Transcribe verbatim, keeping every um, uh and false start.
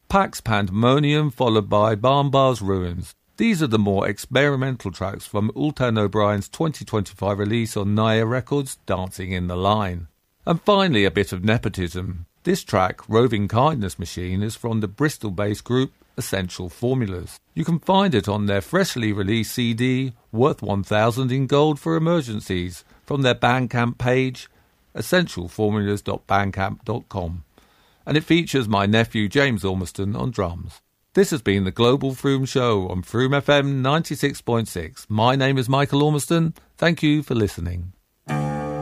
Pax Pandemonium followed by Barnbar's Ruins. These are the more experimental tracks from Ultan O'Brien's twenty twenty-five release on Naya Records, Dancing in the Line. And finally a bit of nepotism. This track, Roving Kindness Machine, is from the Bristol-based group Essential Formulas. You can find it on their freshly released C D, Worth one thousand in Gold for Emergencies, from their Bandcamp page, essential formulas dot bandcamp dot com. And it features my nephew James Ormiston on drums. This has been the Global Froome Show on Froome F M ninety-six point six. My name is Michael Ormiston. Thank you for listening.